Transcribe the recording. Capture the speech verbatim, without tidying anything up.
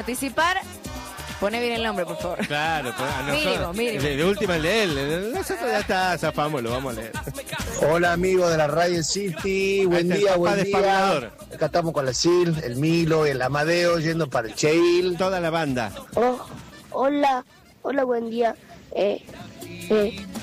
participar, pone bien el nombre, por favor. Claro, pues, a Mínimo, nosotros- mínimo. De, de última el de él. Nosotros ya está, zafamos, lo vamos a leer. Hola amigos de la Radio City, buen está el día, papá buen día. despabilador. Acá estamos con la Sil, el Milo, el Amadeo yendo para el Cheil. Toda la banda. Oh, hola, hola, buen día. Eh, eh,